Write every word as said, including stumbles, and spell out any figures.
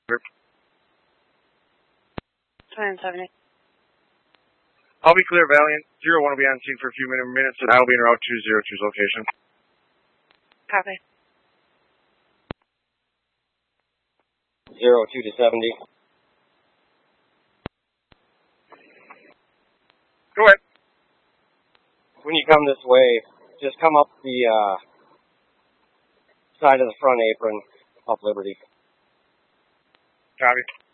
twenty seventy. I'll be clear, Valiant. Zero one will be on scene for a few minutes, and I will be in Route two zero two's location. Copy. Zero two to seventy. Go ahead. When you come this way, just come up the uh, side of the front apron, up Liberty. Copy.